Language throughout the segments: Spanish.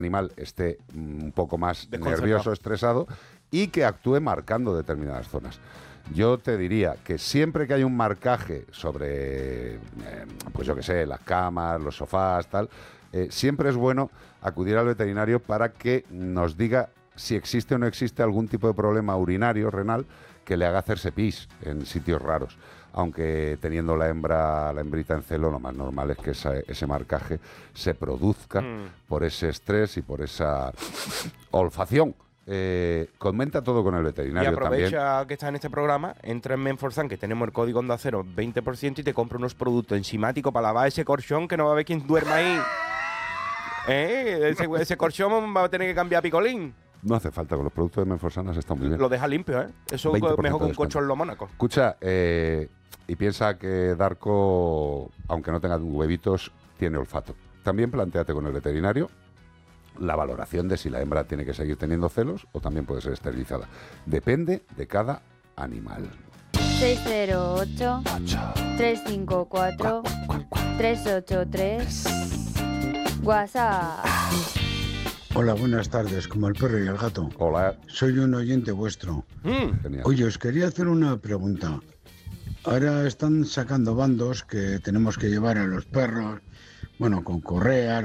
animal esté un poco más nervioso, estresado, y que actúe marcando determinadas zonas. Yo te diría que siempre que hay un marcaje sobre, pues yo qué sé, las camas, los sofás, tal, siempre es bueno acudir al veterinario para que nos diga si existe o no existe algún tipo de problema urinario, renal, que le haga hacerse pis en sitios raros. Aunque teniendo la hembrita en celo, lo más normal es que ese marcaje se produzca por ese estrés y por esa olfacción. Comenta todo con el veterinario también. Y aprovecha también. que está en este programa, entra en Menforsan, que tenemos el código Onda Cero 20% y te compra unos productos enzimáticos para lavar ese colchón, que no va a haber quien duerma ahí. Ese colchón va a tener que cambiar picolín. No hace falta, con los productos de Menforsan está muy bien. Lo deja limpio, ¿eh? Eso es mejor que un colchón lo Mónaco. Escucha, y piensa que Darko, aunque no tenga huevitos, tiene olfato. También plantéate con el veterinario la valoración de si la hembra tiene que seguir teniendo celos o también puede ser esterilizada. Depende de cada animal. 608-354-383 WhatsApp. Hola, buenas tardes, como el perro y el gato. Hola. Soy un oyente vuestro. Oye, os quería hacer una pregunta. Ahora están sacando bandos que tenemos que llevar a los perros, bueno, con correas,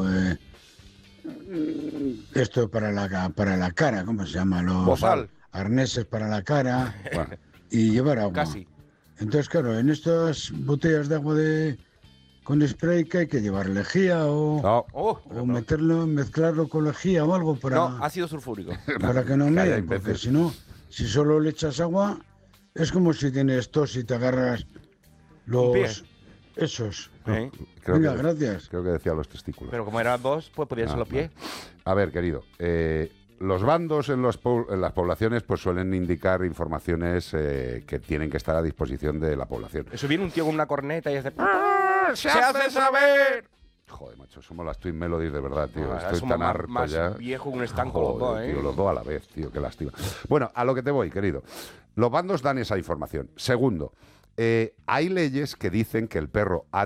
esto para la cara, ¿cómo se llama? Los Bozal. Arneses para la cara y llevar agua. Casi. Entonces, claro, en estas botellas de agua con spray, que hay que llevar lejía o mezclarlo con lejía o algo para... No, ácido sulfúrico. Para que no meen, porque si no, si solo le echas agua, es como si tienes tos y te agarras los... Esos. Venga, gracias. Creo que decía los testículos. Pero como eran dos, pues podían ser los pies. A ver, querido, los bandos en las poblaciones pues suelen indicar informaciones que tienen que estar a disposición de la población. Eso viene un tío con una corneta y hace... ¡Se hace saber! Joder, macho, somos las Twin Melodies de verdad, tío. Estoy somos tan harto más ya. viejo que un estanco, los dos, tío, los dos a la vez, tío, qué lástima. Bueno, a lo que te voy, querido. Los bandos dan esa información. Segundo, hay leyes que dicen que el perro ha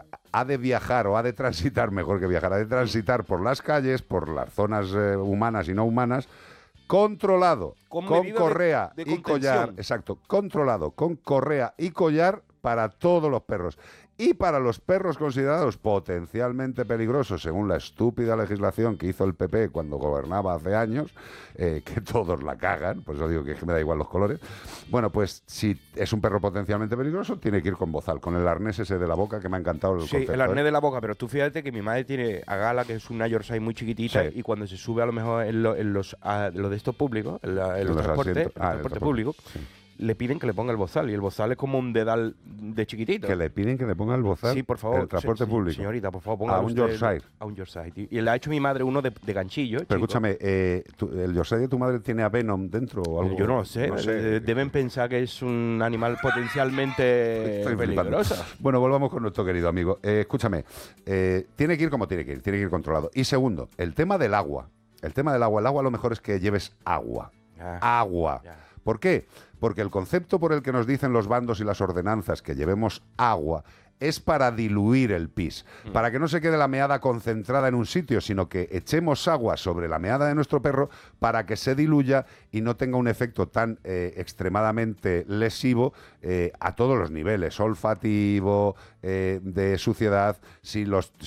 de viajar o ha de transitar, mejor que viajar, ha de transitar por las calles, por las zonas humanas y no humanas, controlado, con correa y collar. Exacto, controlado, con correa y collar para todos los perros. Y para los perros considerados potencialmente peligrosos, según la estúpida legislación que hizo el PP cuando gobernaba hace años, que todos la cagan, por eso digo que me da igual los colores, bueno, pues si es un perro potencialmente peligroso, tiene que ir con bozal, con el arnés ese de la boca, que me ha encantado el concepto. Sí, el arnés de la boca, pero tú fíjate que mi madre tiene a Gala, que es una Yorkshire muy chiquitita, y cuando se sube a lo mejor en los de estos públicos, en los transportes públicos, le piden que le ponga el bozal, y el bozal es como un dedal de chiquitito. ¿Que le piden que le ponga el bozal? Sí, por favor. ¿El transporte público? Señorita, por favor, ponga a un Yorkshire. A un Yorkshire, tío. Y le ha hecho mi madre uno de ganchillo. Pero escúchame, ¿el Yorkshire de tu madre tiene a Venom dentro o algo? Yo no lo sé. No sé. Deben pensar que es un animal potencialmente peligroso. Bueno, volvamos con nuestro querido amigo. Escúchame, tiene que ir como tiene que ir controlado. Y segundo, el tema del agua. El agua lo mejor es que lleves agua. Agua. ¿Por qué? Porque el concepto por el que nos dicen los bandos y las ordenanzas que llevemos agua es para diluir el pis, para que no se quede la meada concentrada en un sitio, sino que echemos agua sobre la meada de nuestro perro para que se diluya y no tenga un efecto tan extremadamente lesivo a todos los niveles, olfativo, de suciedad. Si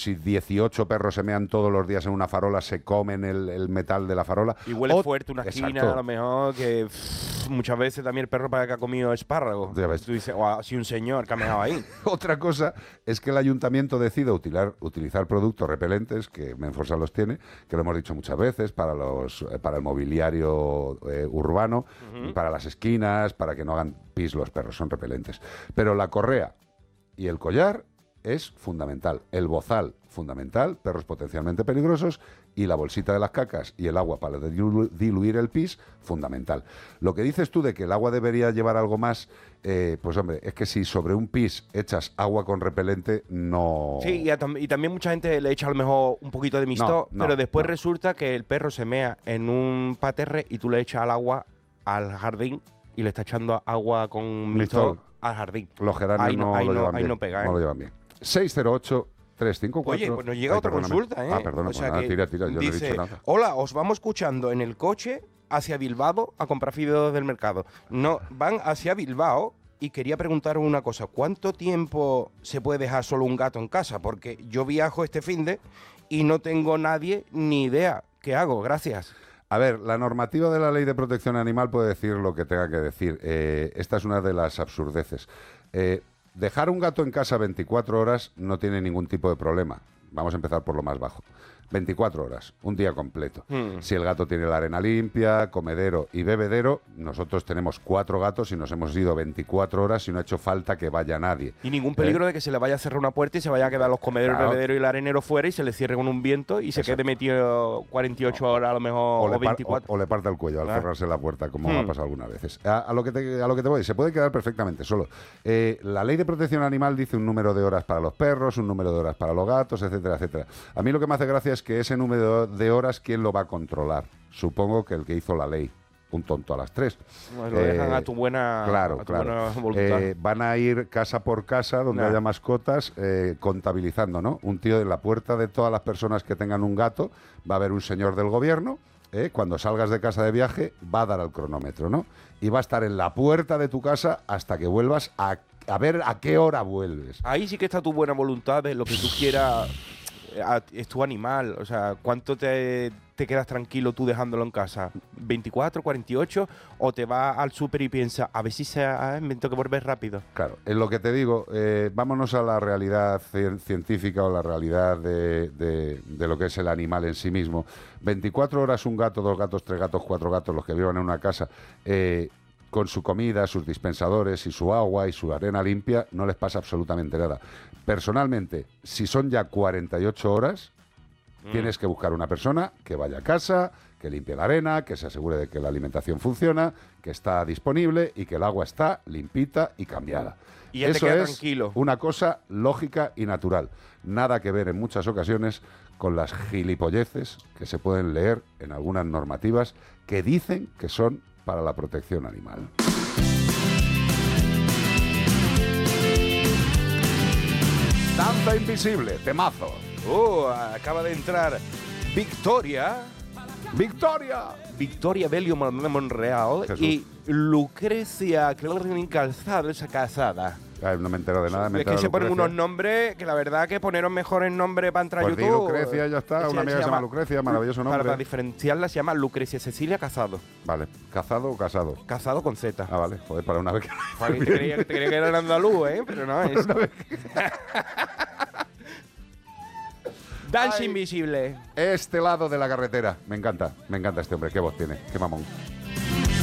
18 perros se mean todos los días en una farola, se comen el metal de la farola. Y huele fuerte una esquina, a lo mejor, que muchas veces también el perro parece que ha comido espárragos. Tú dices, o así un señor que ha meado ahí. Otra cosa es que el ayuntamiento decida utilizar productos repelentes, que Menforsan los tiene, que lo hemos dicho muchas veces, para el mobiliario urbano, para las esquinas, para que no hagan pis los perros, son repelentes. Pero la correa y el collar es fundamental. El bozal, fundamental, perros potencialmente peligrosos, y la bolsita de las cacas y el agua para diluir el pis, fundamental. Lo que dices tú de que el agua debería llevar algo más, pues hombre, es que si sobre un pis echas agua con repelente, no... Sí, y también mucha gente le echa a lo mejor un poquito de mistol, pero después resulta que el perro se mea en un paterre y tú le echas al agua al jardín y le está echando agua con mistol al jardín. Los geranios no lo llevan bien. pega, No lo llevan bien. 608 354. Oye, pues nos llega otra consulta, ¿eh? Perdona, pues nada, tira, yo no he dicho nada. Hola, os vamos escuchando en el coche hacia Bilbao a comprar fideos del mercado. No, van hacia Bilbao y quería preguntaros una cosa. ¿Cuánto tiempo se puede dejar solo un gato en casa? Porque yo viajo este finde y no tengo nadie ni idea. ¿Qué hago? Gracias. A ver, la normativa de la Ley de Protección Animal puede decir lo que tenga que decir. Esta es una de las absurdeces. Dejar un gato en casa 24 horas no tiene ningún tipo de problema. Vamos a empezar por lo más bajo. 24 horas, un día completo. Si el gato tiene la arena limpia, comedero y bebedero, nosotros tenemos 4 gatos y nos hemos ido 24 horas y no ha hecho falta que vaya nadie. Y ningún peligro de que se le vaya a cerrar una puerta y se vaya a quedar los comederos, el bebedero y el arenero fuera y se le cierre con un viento y se quede metido 48 horas a lo mejor o 24. O le parta el cuello al cerrarse la puerta, como ha pasado algunas veces. A lo que te voy, se puede quedar perfectamente solo. La Ley de Protección Animal dice un número de horas para los perros, un número de horas para los gatos, etcétera, etcétera. A mí lo que me hace gracia es que ese número de horas, ¿quién lo va a controlar? Supongo que el que hizo la ley. Un tonto a las 3. Lo dejan a tu buena, buena voluntad. Van a ir casa por casa donde haya mascotas contabilizando, ¿no? Un tío en la puerta de todas las personas que tengan un gato, va a haber un señor del gobierno, cuando salgas de casa de viaje va a dar al cronómetro, ¿no? Y va a estar en la puerta de tu casa hasta que vuelvas a ver a qué hora vuelves. Ahí sí que está tu buena voluntad de lo que tú quieras. Es tu animal, o sea, ¿cuánto te quedas tranquilo tú dejándolo en casa? ¿24, 48? ¿O te vas al súper y piensas, a ver si me tengo que volver rápido? Claro, en lo que te digo, vámonos a la realidad científica o la realidad de lo que es el animal en sí mismo. 24 horas un gato, 2 gatos, 3 gatos, 4 gatos, los que vivan en una casa, con su comida, sus dispensadores y su agua y su arena limpia, no les pasa absolutamente nada. Personalmente, si son ya 48 horas, tienes que buscar una persona que vaya a casa, que limpie la arena, que se asegure de que la alimentación funciona, que está disponible y que el agua está limpita y cambiada. Y ya eso te queda es tranquilo. Una cosa lógica y natural. Nada que ver en muchas ocasiones con las gilipolleces que se pueden leer en algunas normativas que dicen que son para la protección animal. Danza invisible, temazo. Acaba de entrar Victoria Bello Monreal y Lucrecia Calzado, esa casada. No me entero de nada. Es que se ponen unos nombres que la verdad que poneros mejores nombres para entrar a YouTube. Lucrecia, ya está. Una amiga se llama Lucrecia, maravilloso nombre. Para diferenciarla se llama Lucrecia Cecilia Casado. Vale. ¿Cazado o casado? Casado con Z. Ah, vale. Joder, para una vez que... Te creía que era andaluz, pero no es. Danza invisible. Este lado de la carretera. Me encanta este hombre. Qué voz tiene. Qué mamón.